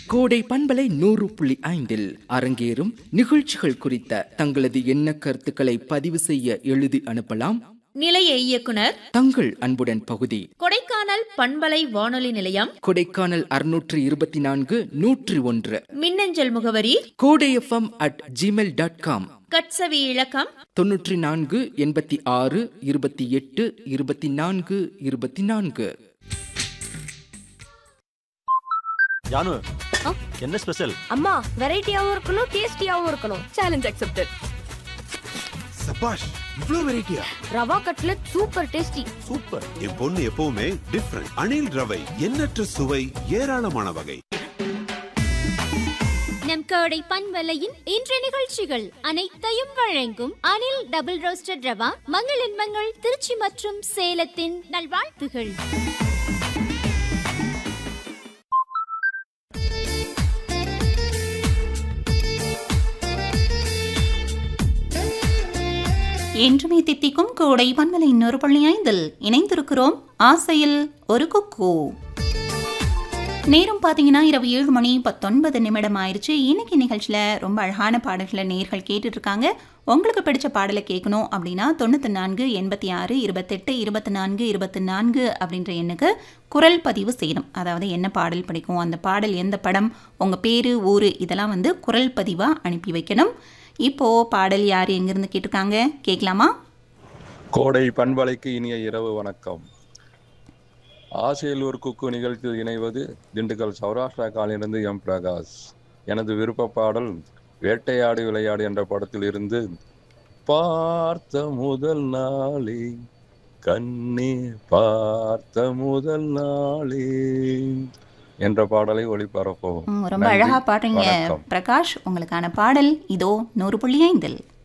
கோடை பண்பலை 100.5 அரங்கேறும் நிகழ்ச்சிகள் குறித்த தங்களது எண்ண கருத்துக்களை பதிவு செய்ய எழுதி அனுப்பலாம். நிலைய இயக்குனர் தங்கள் அன்புடன் பகுதி கொடைக்கானல் பண்பலை வானொலி நிலையம், கொடைக்கானல் 624 101. மின்னஞ்சல் முகவரி kodayfm@gmail.com. கட்சவி இலக்கம் 94 86 28 24 24. ஜானு, என்ன ஸ்பெஷல்? அம்மா வெரைட்டியாவும் இருக்கணும், டேஸ்டியாவும் இருக்கணும். Challenge accepted. சபாஷ், இவ்ளோ வெரைட்டியா? Rava cutlet super tasty. Super. என் பொண்ணு எப்பவுமே டிஃபரண்ட். அணில் ரவை, எண்ணற்ற சுவை, ஏராளமான வகை. நம் கோடை பண்பலையின் இன்றைய நிகழ்ச்சிகள் அனைத்தையும் வழங்கும் அனில் டபுள் ரோஸ்டட் ரவா, மங்களின் மங்கள் திருச்சி மற்றும் சேலத்தின் நல்வாழ்த்துகள். என்றுமே தித்திக்கும் கோடை பண்பலை 100.5 இணைந்திருக்கிறோம். ஆசையில் ஒரு குக்கு. நேரம் பார்த்தீங்கன்னா இரவு 7:19 ஆயிடுச்சு. இன்னைக்கு நிகழ்ச்சியில் ரொம்ப அழகான பாடல்களை நேர்கள் கேட்டுட்டு இருக்காங்க. உங்களுக்கு பிடிச்ச பாடலை கேட்கணும் அப்படின்னா 94 86 28 24 24 அப்படின்ற எண்ணுக்கு குரல் பதிவு செய்யணும். அதாவது என்ன பாடல் பிடிக்கும், அந்த பாடல் எந்த படம், உங்கள் பேர் ஊர் இதெல்லாம் குரல் பதிவாக அனுப்பி வைக்கணும். இப்போ பாடல் யார் எங்கிருந்து கேட்டிருக்காங்க கேட்கலாமா? கோடை பண்பலைக்கு இனிய இரவு வணக்கம். ஆசையில் ஒரு குக்கு நிகழ்ச்சியில் இணைவது திண்டுக்கல் சௌராஷ்டிரா காலிலிருந்து எம் பிரகாஷ். எனது விருப்ப பாடல் வேட்டையாடு விளையாடு என்ற படத்தில் இருந்து பார்த்த முதல் நாளே கண்ணே பார்த்த முதல் நாளே என்ற பாடலை ஒளிபரப்போம். ரொம்ப அழகா பாடுறீங்க பிரகாஷ். உங்களுக்கான பாடல் இதோ 100.5.